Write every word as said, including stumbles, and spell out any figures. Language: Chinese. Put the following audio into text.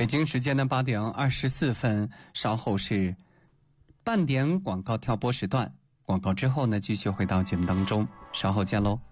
北京时间的八点二十四分，稍后是半点广告跳播时段。广告之后呢，继续回到节目当中，稍后见喽。